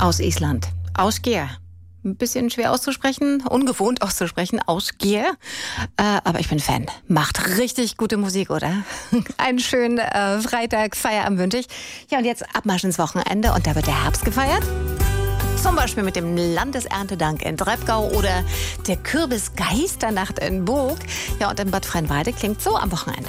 aus Island. Ásgeir. Ein bisschen schwer auszusprechen, ungewohnt auszusprechen, Ásgeir. Aber ich bin Fan. Macht richtig gute Musik, oder? Einen schönen Freitag, Feierabend wünsche ich. Ja, und jetzt Abmarsch ins Wochenende und da wird der Herbst gefeiert. Zum Beispiel mit dem Landeserntedank in Drepgau oder der Kürbisgeisternacht in Burg. Ja, und in Bad Freienwalde klingt so am Wochenende.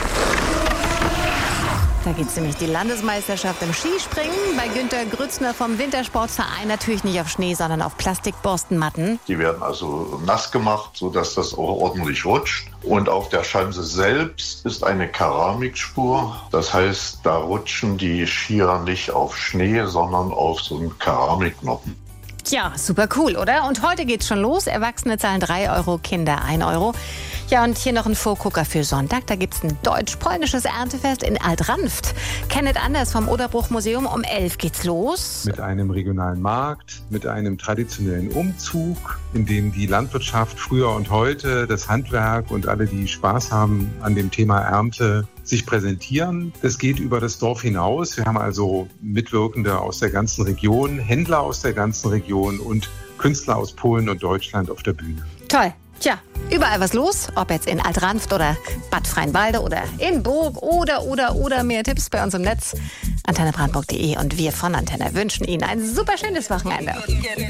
Da geht es nämlich die Landesmeisterschaft im Skispringen. Bei Günter Grützner vom Wintersportverein natürlich nicht auf Schnee, sondern auf Plastikborstenmatten. Die werden also nass gemacht, sodass das auch ordentlich rutscht. Und auf der Schanze selbst ist eine Keramikspur. Das heißt, da rutschen die Skier nicht auf Schnee, sondern auf so einen Keramiknoppen. Ja, super cool, oder? Und heute geht's schon los. Erwachsene zahlen 3 Euro, Kinder 1 Euro. Ja, und hier noch ein Vorgucker für Sonntag. Da gibt's ein deutsch-polnisches Erntefest in Alt-Ranft. Kenneth Anders vom Oderbruch-Museum. Um 11 geht's los. Mit einem regionalen Markt, mit einem traditionellen Umzug, in dem die Landwirtschaft früher und heute, das Handwerk und alle, die Spaß haben an dem Thema Ernte, sich präsentieren. Das geht über das Dorf hinaus. Wir haben also Mitwirkende aus der ganzen Region, Händler aus der ganzen Region und Künstler aus Polen und Deutschland auf der Bühne. Toll. Tja, überall was los, ob jetzt in Alt-Ranft oder Bad Freienwalde oder in Burg oder mehr Tipps bei uns im Netz. AntenneBrandenburg.de und wir von Antenne wünschen Ihnen ein super schönes Wochenende.